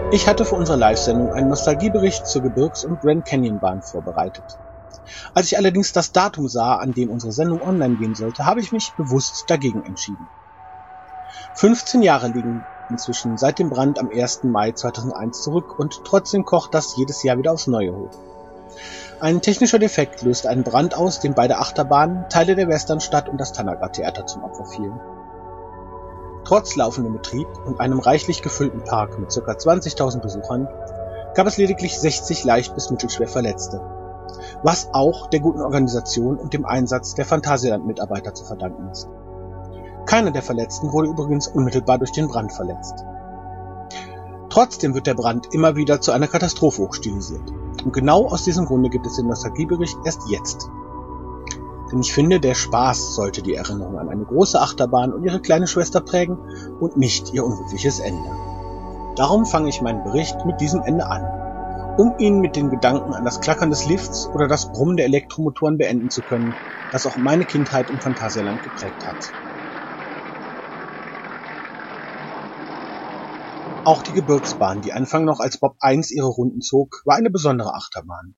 Ich hatte für unsere Live-Sendung einen Nostalgiebericht zur Gebirgs- und Grand Canyon-Bahn vorbereitet. Als ich allerdings das Datum sah, an dem unsere Sendung online gehen sollte, habe ich mich bewusst dagegen entschieden. 15 Jahre liegen inzwischen seit dem Brand am 1. Mai 2001 zurück und trotzdem kocht das jedes Jahr wieder aufs Neue hoch. Ein technischer Defekt löste einen Brand aus, dem beide Achterbahnen, Teile der Westernstadt und das Tanaka-Theater zum Opfer fielen. Trotz laufendem Betrieb und einem reichlich gefüllten Park mit ca. 20.000 Besuchern gab es lediglich 60 leicht bis mittelschwer Verletzte, was auch der guten Organisation und dem Einsatz der Phantasialand-Mitarbeiter zu verdanken ist. Keiner der Verletzten wurde übrigens unmittelbar durch den Brand verletzt. Trotzdem wird der Brand immer wieder zu einer Katastrophe hochstilisiert. Und genau aus diesem Grunde gibt es den Nostalgiebericht erst jetzt. Denn ich finde, der Spaß sollte die Erinnerung an eine große Achterbahn und ihre kleine Schwester prägen und nicht ihr unglückliches Ende. Darum fange ich meinen Bericht mit diesem Ende an, um ihn mit den Gedanken an das Klackern des Lifts oder das Brummen der Elektromotoren beenden zu können, das auch meine Kindheit im Phantasialand geprägt hat. Auch die Gebirgsbahn, die Anfang noch als Bob 1 ihre Runden zog, war eine besondere Achterbahn.